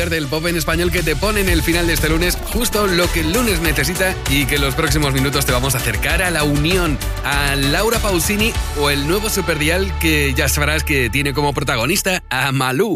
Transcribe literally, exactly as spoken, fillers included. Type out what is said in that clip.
líder del pop en español, que te pone en el final de este lunes justo lo que el lunes necesita y que en los próximos minutos te vamos a acercar a la unión, a Laura Pausini o el nuevo superdial que ya sabrás que tiene como protagonista a Malú.